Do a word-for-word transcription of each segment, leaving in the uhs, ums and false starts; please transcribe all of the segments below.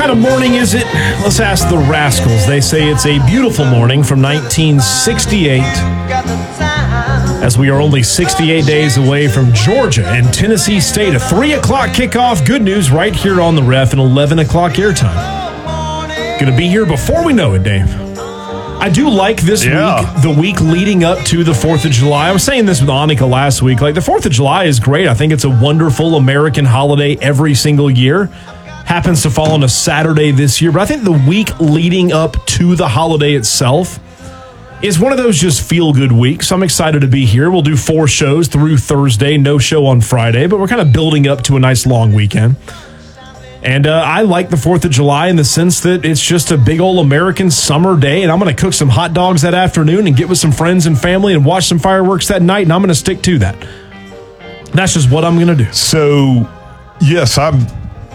kind of morning is it? Let's ask the Rascals. They say it's a beautiful morning from nineteen sixty-eight, as we are only sixty-eight days away from Georgia and Tennessee State. A three o'clock kickoff. Good news right here on the Ref and eleven o'clock airtime. Going to be here before we know it, Dave. I do like this yeah. week, the week leading up to the fourth of July. I was saying this with Annika last week. Like, the fourth of July is great. I think it's a wonderful American holiday every single year. Happens to fall on a Saturday this year. But I think the week leading up to the holiday itself is one of those just feel-good weeks. I'm excited to be here. We'll do four shows through Thursday, no show on Friday. But we're kind of building up to a nice long weekend. And uh, I like the fourth of July in the sense that it's just a big old American summer day, and I'm going to cook some hot dogs that afternoon and get with some friends and family and watch some fireworks that night, and I'm going to stick to that. That's just what I'm going to do. So, yes, I'm,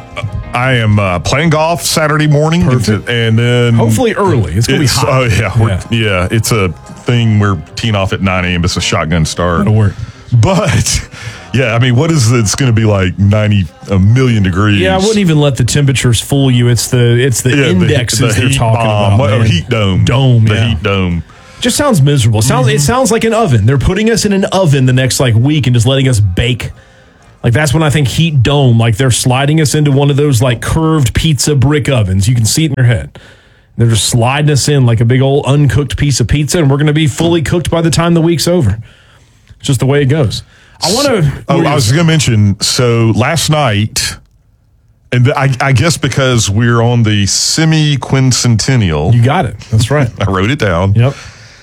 I am uh, playing golf Saturday morning. Perfect. And then... Hopefully early. It's going to be hot. Oh, yeah, yeah. Yeah, it's a thing we're teeing off at nine a.m. It's a shotgun start. That'll work. But... Yeah, I mean, what is it? It's going to be like ninety a million degrees. Yeah, I wouldn't even let the temperatures fool you. It's the it's the yeah, indexes the, the they're heat talking bomb, about. Or heat dome. Dome, the yeah. heat dome. Just sounds miserable. It sounds mm-hmm. It sounds like an oven. They're putting us in an oven the next like week and just letting us bake. Like, that's when I think heat dome. Like, they're sliding us into one of those like curved pizza brick ovens. You can see it in your head. They're just sliding us in like a big old uncooked piece of pizza, and we're going to be fully cooked by the time the week's over. It's just the way it goes. I want to. Oh, I was going to mention. So last night, and I, I guess because we're on the semi-quincentennial. You got it. That's right. I wrote it down. Yep.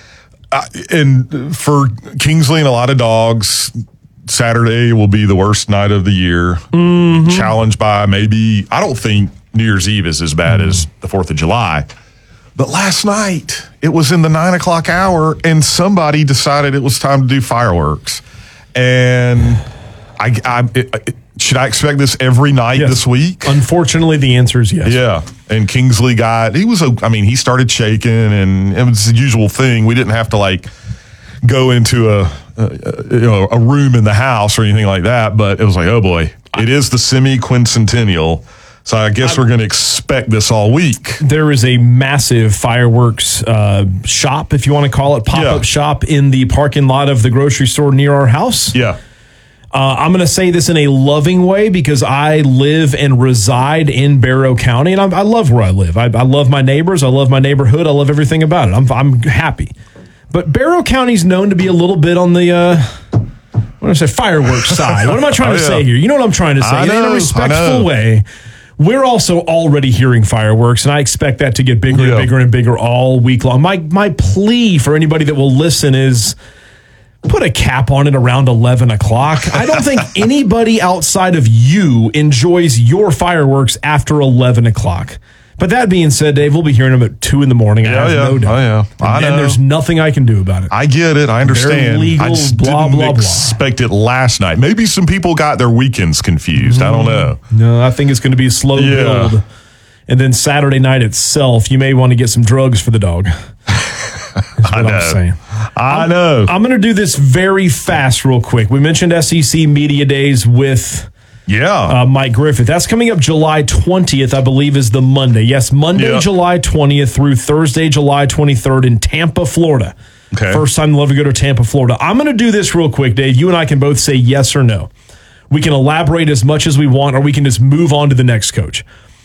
Uh, and for Kingsley and a lot of dogs, Saturday will be the worst night of the year. Mm-hmm. Challenged by maybe. I don't think New Year's Eve is as bad mm-hmm. as the Fourth of July. But last night, it was in the nine o'clock hour, and somebody decided it was time to do fireworks. And I, I it, should I expect this every night yes. this week? Unfortunately, the answer is yes. Yeah. And Kingsley got, he was, a, I mean, he started shaking, and it was the usual thing. We didn't have to, like, go into a, a, you know, a room in the house or anything like that. But it was like, oh, boy, it is the semi-quincentennial. So I guess we're going to expect this all week. There is a massive fireworks uh, shop, if you want to call it, pop-up yeah. shop in the parking lot of the grocery store near our house. Yeah. Uh, I'm going to say this in a loving way because I live and reside in Barrow County, and I'm, I love where I live. I, I love my neighbors. I love my neighborhood. I love everything about it. I'm, I'm happy. But Barrow County is known to be a little bit on the... Uh, what do I say? Fireworks side. What am I trying oh, to yeah. say here? You know what I'm trying to say. I know, in a respectful way. We're also already hearing fireworks, and I expect that to get bigger yeah. and bigger and bigger all week long. My my plea for anybody that will listen is put a cap on it around eleven o'clock. I don't think anybody outside of you enjoys your fireworks after eleven o'clock. But that being said, Dave, we'll be hearing them at two in the morning. Yeah, I have yeah. no doubt. Oh, yeah. I and, know. and there's nothing I can do about it. I get it. I understand. They're legal, I just blah, didn't blah, blah. expect it last night. Maybe some people got their weekends confused. Mm-hmm. I don't know. No, I think it's going to be a slow yeah. build. And then Saturday night itself, you may want to get some drugs for the dog. That's I what know. I'm saying. I I'm, know. I'm going to do this very fast real quick. We mentioned S E C Media Days with... Yeah. Uh, Mike Griffith. That's coming up July twentieth, I believe, is the Monday. Yes, Monday, yep. July twentieth through Thursday, July twenty-third in Tampa, Florida. Okay. First time to love to go to Tampa, Florida. I'm going to do this real quick, Dave. You and I can both say yes or no. We can elaborate as much as we want, or we can just move on to the next coach.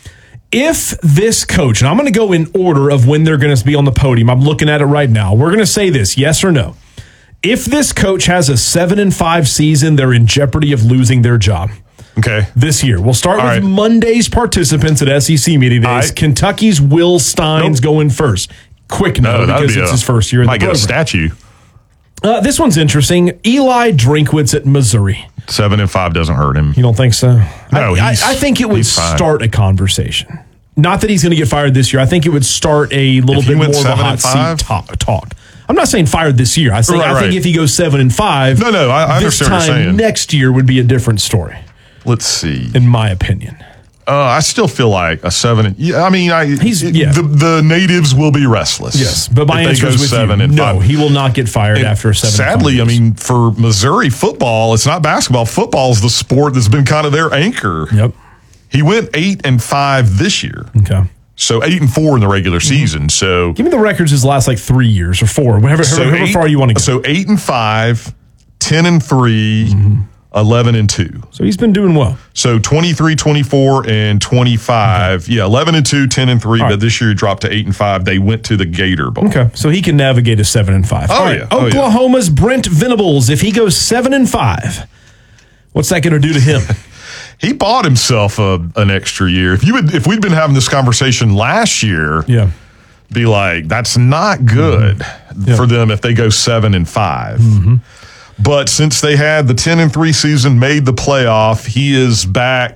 If this coach, and I'm going to go in order of when they're going to be on the podium. I'm looking at it right now. We're going to say this, yes or no. If this coach has a seven and five season, they're in jeopardy of losing their job. Okay. This year. We'll start All with right. Monday's participants at S E C Media Days. I, Kentucky's Will Steins nope. going first. Quick no, no because be it's a, his first year in might the program. get a statue. Uh, this one's interesting. Eli Drinkwitz at Missouri. Seven and five doesn't hurt him. You don't think so? No, I, he's, I, I think it would he's fine. start a conversation. Not that he's going to get fired this year. I think it would start a little If bit he more went of a seven hot and five? seat talk, talk. I'm not saying fired this year. I, say, Right, I think right. if he goes seven and five, No, no, I- I this understand what time you're saying. next year would be a different story, Let's see. in my opinion. Uh, I still feel like a seven. Yeah, I mean, I, He's- it- yeah. the, the natives will be restless. Yes, but my if they answer go is with seven you. and No, five. he will not get fired And after a seven. Sadly, and I five mean, for Missouri football, it's not basketball. Football is the sport that's been kind of their anchor. Yep. He went eight and five this year. Okay. So eight and four in the regular season. So give me the records his last like three years or four, whatever, so however eight, far you want to go. So eight and five, ten and three, mm-hmm. eleven and two. So he's been doing well. So twenty-three, twenty-four, and twenty-five. Okay. Yeah, eleven and two, ten and three. All but right. This year he dropped to eight and five. They went to the Gator Bowl. Okay, so he can navigate a seven and five. Oh, All right. yeah. Oh, Oklahoma's yeah. Brent Venables. If he goes seven and five, what's that going to do to him? He bought himself a, an extra year. If you would, if we'd been having this conversation last year, yeah, be like, that's not good mm-hmm. yeah. for them if they go seven and five. Mm-hmm. But since they had the ten and three season, made the playoff, he is back.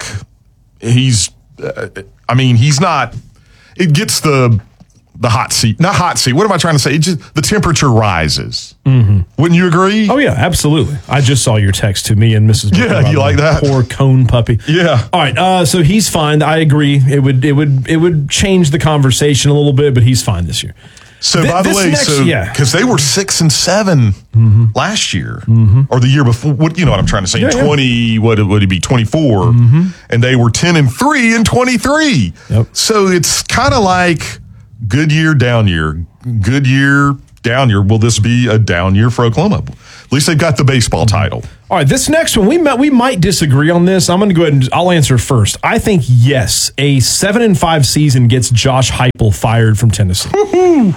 He's, uh, I mean, he's not. It gets the the hot seat, not hot seat. What am I trying to say? It just the temperature rises. Mm-hmm. Wouldn't you agree? Oh yeah, absolutely. I just saw your text to me and Missus Yeah, you like that? Poor cone puppy. Yeah. All right. Uh, so he's fine. I agree. It would it would it would change the conversation a little bit, but he's fine this year. So Th- by the way, next, so yeah. because they were six and seven mm-hmm. last year mm-hmm. or the year before, what you know what I'm trying to say? Yeah, Twenty, yeah. what would it be? Twenty-four, mm-hmm. and they were ten and three and twenty-three. Yep. So it's kind of like good year, down year, good year, down year. Will this be a down year for Oklahoma? At least they've got the baseball mm-hmm. title. All right, this next one we might, we might disagree on this. I'm going to go ahead and I'll answer first. I think yes, a seven and five season gets Josh Heupel fired from Tennessee. Woo-hoo.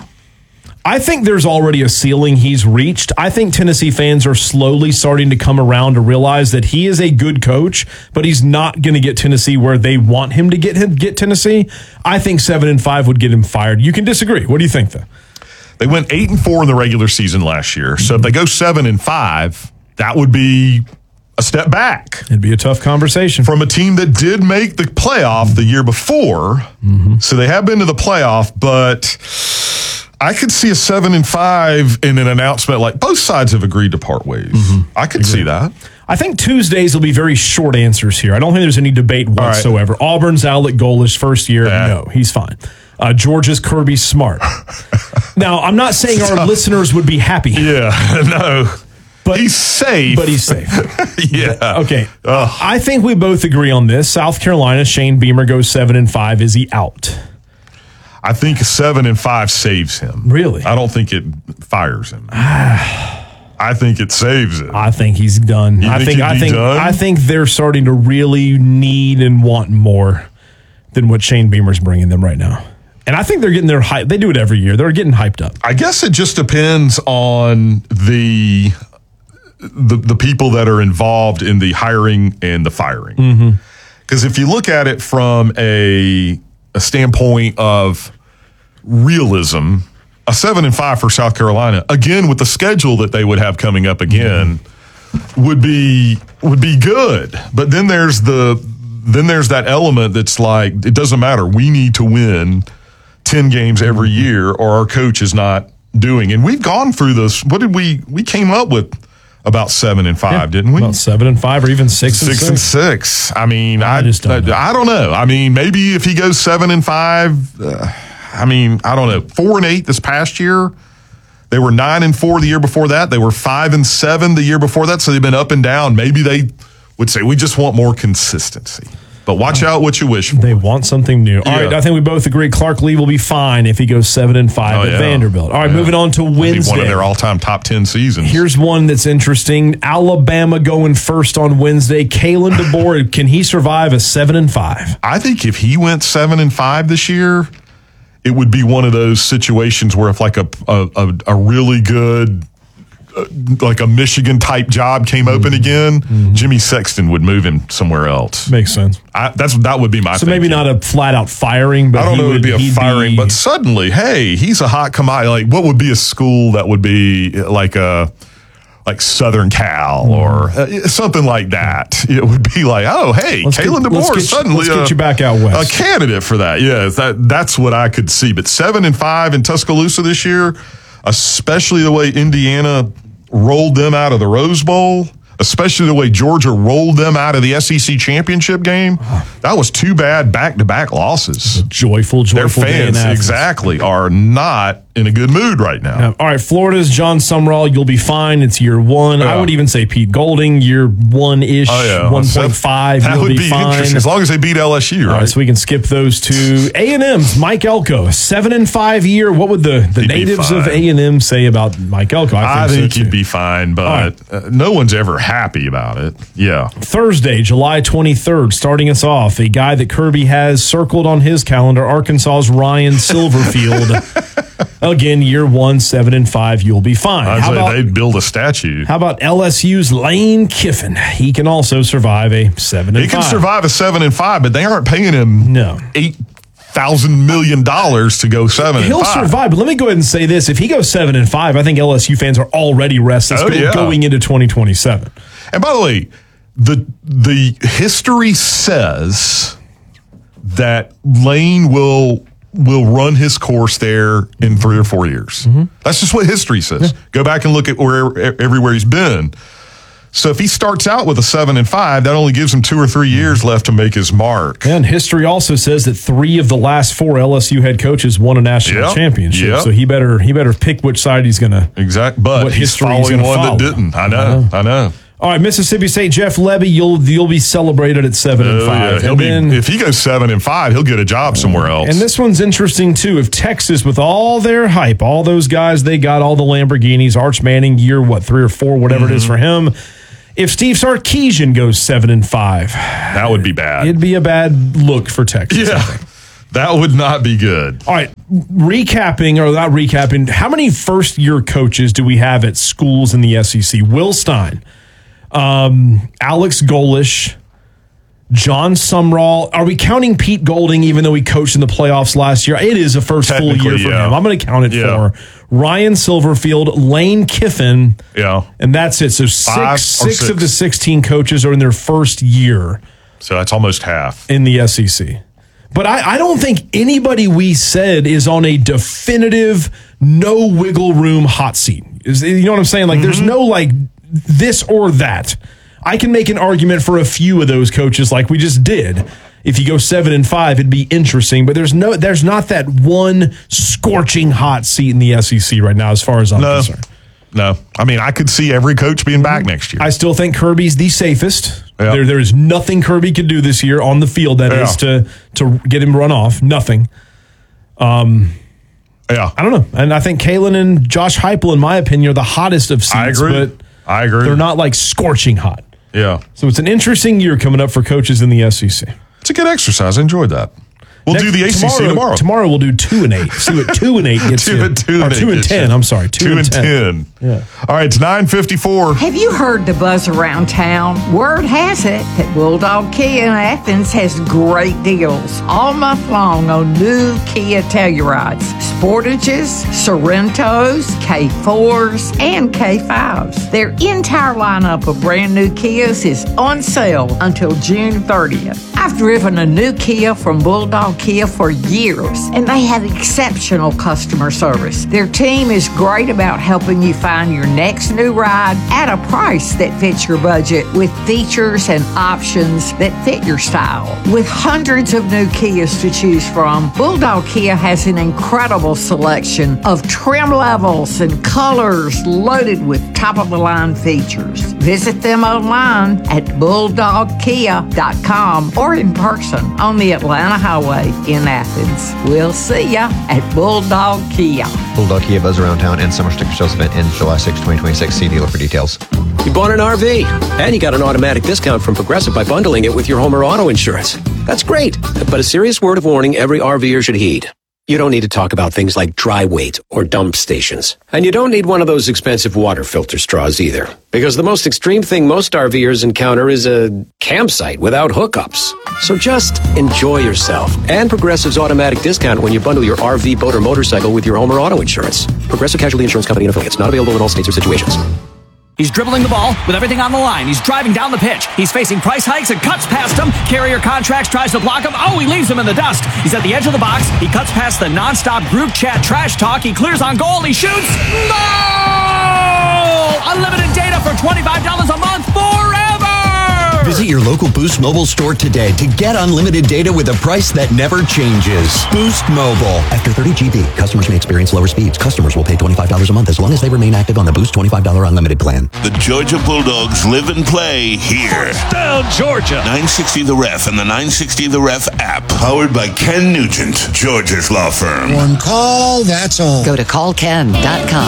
I think there's already a ceiling he's reached. I think Tennessee fans are slowly starting to come around to realize that he is a good coach, but he's not going to get Tennessee where they want him to get him, get Tennessee. I think seven and five would get him fired. You can disagree. What do you think, though? They went eight and four in the regular season last year. So if they go seven and five, that would be a step back. It'd be a tough conversation from a team that did make the playoff the year before. Mm-hmm. So they have been to the playoff, but I could see a seven and five in an announcement like both sides have agreed to part ways. Mm-hmm. I could Agreed. see that. I think Tuesdays will be very short answers here. I don't think there's any debate whatsoever. Right. Auburn's Alec Golesh first year. Yeah. No, he's fine. Uh, Georgia's Kirby Smart. Now, I'm not saying our listeners would be happy. Yeah, no. But he's safe. But he's safe. Yeah. Okay. Ugh. I think we both agree on this. South Carolina, Shane Beamer goes seven and five. Is he out? I think seven and five saves him. Really? I don't think it fires him. I think it saves him. I think he's done. You I think think I think done? I think they're starting to really need and want more than what Shane Beamer's bringing them right now. And I think they're getting their hype. They do it every year. They're getting hyped up. I guess it just depends on the the, the people that are involved in the hiring and the firing. Because mm-hmm. if you look at it from a a standpoint of realism, a seven and five for South Carolina, again with the schedule that they would have coming up again, mm-hmm. would be would be good. But then there's the then there's that element that's like it doesn't matter. We need to win ten games every mm-hmm. year, or our coach is not doing. And we've gone through this. What did we we came up with? About seven and five, yeah, didn't we? About seven and five, or even six, six and six. and six. I mean, I, I just don't. Know. I, I don't know. I mean, maybe if he goes seven and five, uh, I mean, I don't know. Four and eight this past year. They were nine and four the year before that. They were five and seven the year before that. So they've been up and down. Maybe they would say we just want more consistency. But watch out what you wish for. They want something new. All yeah. right, I think we both agree Clark Lee will be fine if he goes seven and five oh, at yeah. Vanderbilt. All right, yeah. moving on to Wednesday. One of their all-time top ten seasons. Here's one that's interesting. Alabama going first on Wednesday. Kalen DeBoer, can he survive a seven and five? I think if he went seven and five this year, it would be one of those situations where if like a a, a, a really good uh, like a Michigan type job came mm-hmm. open again, mm-hmm. Jimmy Sexton would move him somewhere else. Makes sense. I, that's that would be my. So thinking. maybe not a flat out firing, but I don't he know. would It'd be a firing, be, but suddenly, hey, he's a hot commodity. Like, what would be a school that would be like a like Southern Cal mm-hmm. or uh, something like that? It would be like, oh, hey, let's Kalen get, DeBoer let's suddenly let's get a, you back out west. A candidate for that. Yes, that that's what I could see. But seven and five in Tuscaloosa this year, especially the way Indiana rolled them out of the Rose Bowl. especially the way Georgia rolled them out of the S E C championship game. That was two bad back-to-back losses. Joyful, joyful Their day in fans, Athens. exactly, are not in a good mood right now. Yeah. All right, Florida's John Sumrall. You'll be fine. It's year one. Yeah. I would even say Pete Golding, year one-ish, Oh, yeah. one point five. That You'll would be, be fine. interesting, as long as they beat L S U, All right? right, so we can skip those two. A and M's, Mike Elko, a seven and five year. What would the, the He'd be natives of fine. A and M say about Mike Elko? I so, think too. he'd be fine, but right. uh, no one's ever happy about it. Yeah. Thursday, July twenty-third, starting us off, a guy that Kirby has circled on his calendar, Arkansas's Ryan Silverfield. Again, year one, seven and five, you'll be fine. I'd How say about, they'd build a statue. how about L S U's Lane Kiffin? He can also survive a seven and He five. can survive a seven and five, but they aren't paying him No. eight thousand million dollars to go seven He'll and five. survive, but let me go ahead and say this. If he goes seven and five, I think L S U fans are already restless Oh, go- yeah. going into twenty twenty-seven. And by the way, the the history says that Lane will will run his course there in three or four years. Mm-hmm. That's just what history says. Yeah. Go back and look at where everywhere he's been. So if he starts out with a seven and five, that only gives him two or three years left to make his mark. And history also says that three of the last four L S U head coaches won a national Yep. championship. Yep. So he better he better pick which side he's going to. Exactly. But What he's history he's following gonna one follow. that didn't. I know. I know. All right, Mississippi State Jeff Lebby, you'll you'll be celebrated at seven and Oh, five. yeah. He'll And be, then- if he goes seven and five, he'll get a job somewhere else. And this one's interesting, too. If Texas, with all their hype, all those guys they got, all the Lamborghinis, Arch Manning, year, what, three or four, whatever Mm-hmm. it is for him. If Steve Sarkisian goes seven and five, that would be bad. it'd be a bad look for Texas. I Yeah. think. That would not be good. All right, recapping, or not recapping, how many first-year coaches do we have at schools in the S E C? Will Stein, um, Alex Golish, John Sumrall. Are we counting Pete Golding, even though he coached in the playoffs last year? It is a first full year for yeah. him. I'm going to count it Yeah. for Ryan Silverfield, Lane Kiffin, Yeah. and that's it. So Five six, or six six. of the sixteen coaches are in their first year So that's almost half. in the S E C. But I, I don't think anybody we said is on a definitive, no wiggle room hot seat. Is, you know what I'm saying? Like, there's no, like, this or that. I can make an argument for a few of those coaches like we just did. If you go seven and five, it'd be interesting. But there's no, there's not that one scorching hot seat in the S E C right now, as far as I'm No. concerned. No. I mean, I could see every coach being back next year. I still think Kirby's the safest. Yeah. There, there is nothing Kirby could do this year on the field that Yeah. is to to get him run off. Nothing. yeah. I don't know. And I think Kalen and Josh Heupel, in my opinion, are the hottest of seats. I agree. But I agree. they're not like scorching hot. Yeah. So it's an interesting year coming up for coaches in the S E C. It's a good exercise. I enjoyed that. We'll Next- do the A C C tomorrow. Tomorrow we'll do two and eight. See what two and eight gets Two you. and two or and two eight and gets ten. you. I'm sorry. Two, Two and and ten. ten. Yeah. All right, it's nine fifty-four. Have you heard the buzz around town? Word has it that Bulldog Kia in Athens has great deals all month long on new Kia Tellurides, Sportages, Sorrentos, K fours, and K fives. Their entire lineup of brand new Kias is on sale until June thirtieth. I've driven a new Kia from Bulldog Kia for years, and they have exceptional customer service. Their team is great about helping you find your next new ride at a price that fits your budget with features and options that fit your style. With hundreds of new Kias to choose from, Bulldog Kia has an incredible selection of trim levels and colors loaded with top-of-the-line features. Visit them online at bulldog kia dot com or in person on the Atlanta Highway in Athens. We'll see ya at Bulldog Kia. Bulldog Kia Buzz Around Town and Summer Sticker Sales event ends July sixth, twenty twenty-six. See dealer for details. You bought an R V, and you got an automatic discount from Progressive by bundling it with your home or auto insurance. That's great, but a serious word of warning every RVer should heed. You don't need to talk about things like dry weight or dump stations. And you don't need one of those expensive water filter straws either. Because the most extreme thing most RVers encounter is a campsite without hookups. So just enjoy yourself. And Progressive's automatic discount when you bundle your R V, boat, or motorcycle with your home or auto insurance. Progressive Casualty Insurance Company and affiliates. Not available in all states or situations. He's dribbling the ball with everything on the line. He's driving down the pitch. He's facing price hikes and cuts past him. Carrier Contracts tries to block him. Oh, he leaves him in the dust. He's at the edge of the box. He cuts past the nonstop group chat trash talk. He clears on goal. He shoots. No! Unlimited data for twenty-five dollars a month. forever! Visit your local Boost Mobile store today to get unlimited data with a price that never changes. Boost Mobile. After thirty gigabytes, customers may experience lower speeds. Customers will pay twenty-five dollars a month as long as they remain active on the Boost twenty-five dollars unlimited plan. The Georgia Bulldogs live and play here. Down Georgia. nine sixty The Ref and the nine sixty The Ref app. Powered by Ken Nugent, Georgia's law firm. One call, that's all. Go to call ken dot com.